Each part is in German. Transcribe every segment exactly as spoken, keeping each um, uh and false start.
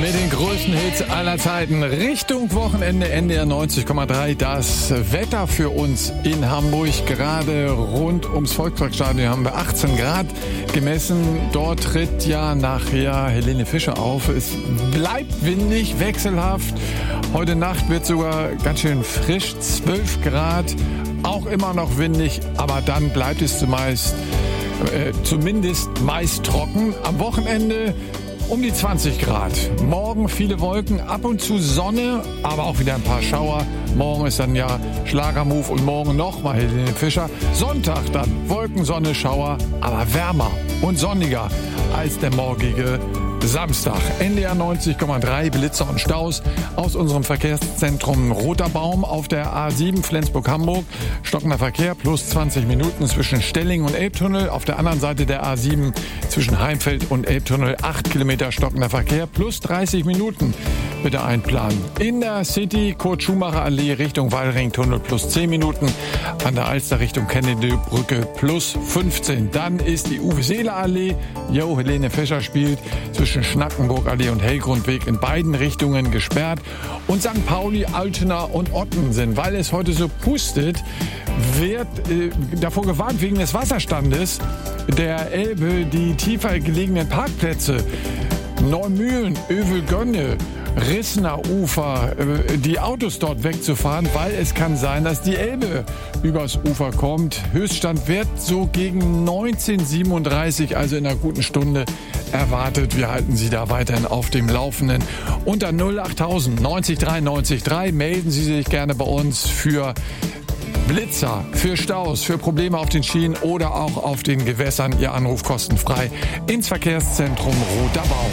Mit den größten Hits aller Zeiten Richtung Wochenende, N D R neunzig Komma drei. Das Wetter für uns in Hamburg, gerade rund ums Volksparkstadion haben wir achtzehn Grad gemessen. Dort tritt ja nachher Helene Fischer auf. Es bleibt windig, wechselhaft. Heute Nacht wird sogar ganz schön frisch, zwölf Grad. Auch immer noch windig, aber dann bleibt es zumeist, äh, zumindest meist trocken. Am Wochenende um die zwanzig Grad. Morgen viele Wolken, ab und zu Sonne, aber auch wieder ein paar Schauer. Morgen ist dann ja Schlagermove und morgen nochmal Helene Fischer. Sonntag dann Wolken, Sonne, Schauer, aber wärmer und sonniger als der morgige Samstag. N D R neunzig Komma drei, Blitzer und Staus aus unserem Verkehrszentrum Roter Baum auf der A sieben Flensburg-Hamburg. Stockender Verkehr plus zwanzig Minuten zwischen Stelling und Elbtunnel. Auf der anderen Seite der A sieben zwischen Heimfeld und Elbtunnel acht Kilometer stockender Verkehr plus dreißig Minuten. Bitte einplanen. In der City Kurt-Schumacher-Allee Richtung Wallringtunnel plus zehn Minuten. An der Alster Richtung Kennedy-Brücke plus fünfzehn. Dann ist die Uwe-Seeler-Allee, jo, Helene Fischer spielt, zwischen Schnackenburg-Allee und Hellgrundweg in beiden Richtungen gesperrt. Und Sankt Pauli, Altena und Ottensen. Weil es heute so pustet, wird äh, davor gewarnt wegen des Wasserstandes der Elbe die tiefer gelegenen Parkplätze Neumühlen, Övelgönne, Rissner Ufer, die Autos dort wegzufahren, weil es kann sein, dass die Elbe übers Ufer kommt. Höchststand wird so gegen neunzehn Uhr siebenunddreißig, also in einer guten Stunde erwartet. Wir halten Sie da weiterhin auf dem Laufenden. Unter null achttausend neunzig drei neunzig drei melden Sie sich gerne bei uns für Blitzer, für Staus, für Probleme auf den Schienen oder auch auf den Gewässern. Ihr Anruf kostenfrei ins Verkehrszentrum Roter Baum.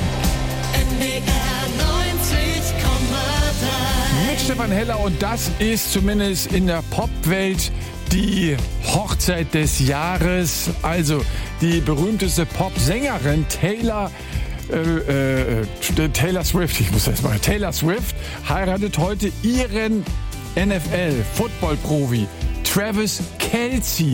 Mit Stefan Heller, und das ist zumindest in der Popwelt die Hochzeit des Jahres. Also die berühmteste Popsängerin Taylor äh, äh, Taylor Swift, ich muss das mal, Taylor Swift heiratet heute ihren N F L-Football-Profi Travis Kelce.